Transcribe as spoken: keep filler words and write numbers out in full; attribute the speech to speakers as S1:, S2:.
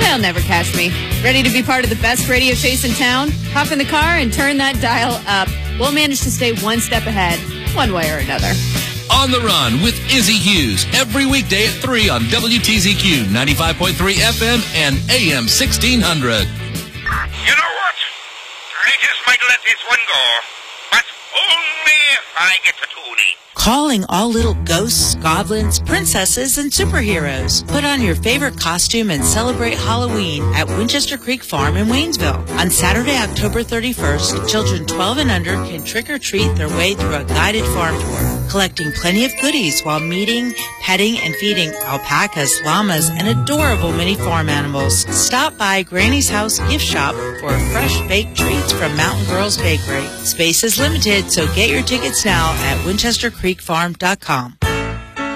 S1: They'll never catch me. Ready to be part of the best radio chase in town? Hop in the car and turn that dial up. We'll manage to stay one step ahead, one way or another.
S2: On the Run with Izzy Hughes, every weekday at three on W T Z Q ninety-five point three F M and A M sixteen hundred.
S3: You know what? I just might let this one go, but only if I get to Toonie.
S4: Calling all little ghosts, goblins, princesses, and superheroes. Put on your favorite costume and celebrate Halloween at Winchester Creek Farm in Waynesville. On Saturday, October thirty-first, children twelve and under can trick-or-treat their way through a guided farm tour, collecting plenty of goodies while meeting, petting, and feeding alpacas, llamas, and adorable mini farm animals. Stop by Granny's House Gift Shop for fresh baked treats from Mountain Girls Bakery. Space is limited, so get your tickets now at winchester creek farm dot com.